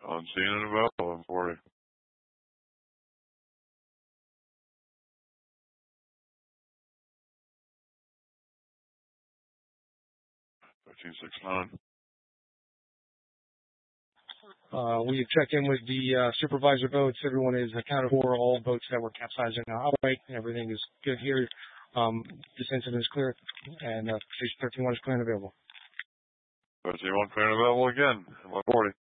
On scene and available in 40. 1369. We checked in with the supervisor boats. Everyone is accounted for. All boats that were capsizing are out. Everything is good here. This incident is clear, and Station 13-1 is clear and available. 13-1 clear and available again. 140.